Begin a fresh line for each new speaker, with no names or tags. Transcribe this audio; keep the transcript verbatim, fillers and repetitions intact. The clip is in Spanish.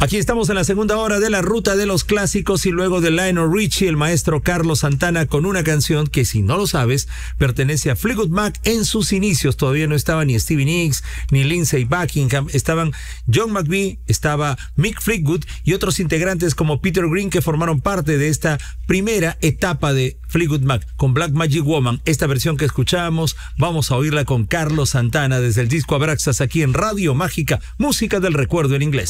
Aquí estamos en la segunda hora de la ruta de los clásicos y luego de Lionel Richie, el maestro Carlos Santana con una canción que, si no lo sabes, pertenece a Fleetwood Mac en sus inicios. Todavía no estaba ni Stevie Nicks ni Lindsey Buckingham, estaban John McVie, estaba Mick Fleetwood y otros integrantes como Peter Green, que formaron parte de esta primera etapa de Fleetwood Mac con Black Magic Woman. Esta versión que escuchábamos, vamos a oírla con Carlos Santana desde el disco Abraxas, aquí en Radio Mágica, música del recuerdo en inglés.